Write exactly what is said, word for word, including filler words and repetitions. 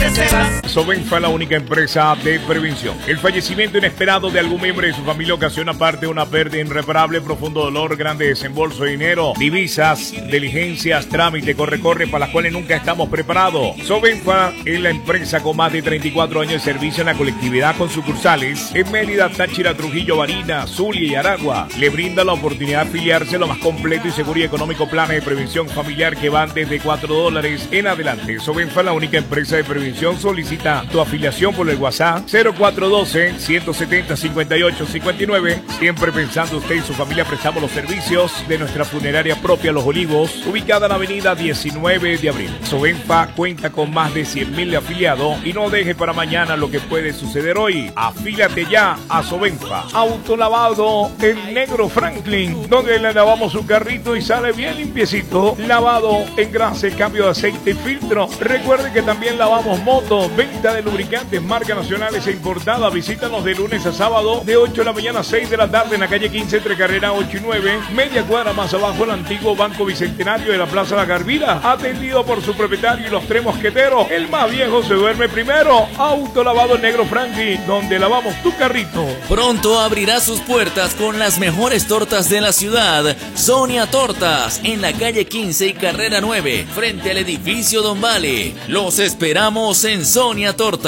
reservas. Sobenfa, la única empresa de prevención. El fallecimiento inesperado de algún miembro de su familia ocasiona aparte una pérdida irreparable, profundo dolor, grande desembolso de dinero, divisas, diligencias, trámite, corre-corre para las cuales nunca estamos preparados. Sobenfa es la empresa con más de treinta y cuatro años de servicio en la colectividad con sucursales en Mérida, Táchira, Trujillo, Barinas, Zulia y Aragua. Le brinda la oportunidad de afiliarse a lo más completo y seguro y económico planes de prevención familiar que van desde cuatro dólares en adelante. Sobenfa, la única empresa de prevención. Solicita tu afiliación por el WhatsApp cero cuatro uno dos, uno siete cero, cinco ocho cinco nueve. Siempre pensando usted y su familia, prestamos los servicios de nuestra funeraria propia Los Olivos, ubicada en la avenida diecinueve de abril. Sobenfa cuenta con más de cien mil afiliados y no deje para mañana lo que puede suceder hoy. Afílate ya a Sobenfa. Autolavado en Negro Franklin, donde le lavamos su carrito y sale bien limpiecito. Lavado, engrase, cambio de aceite y filtro. Recuerde que también lavamos motos, venta de lubricantes, marcas nacionales e importadas. Visítanos de lunes a sábado de ocho de la mañana a seis de la tarde en la calle quince entre carrera ocho y nueve, media cuadra más abajo el antiguo Banco Bicentenario de la Plaza La Garvira, atendido por su propietario y los tres mosqueteros. El más viejo se duerme primero. Autolavado en Negro Franklin, donde lavamos tu carrito. Pronto abrirá sus puertas con las mejores tortas de la ciudad. Sonia Tortas, en la calle quince y carrera nueve, frente al edificio Don Vale. Los esperamos en Sonia Tortas.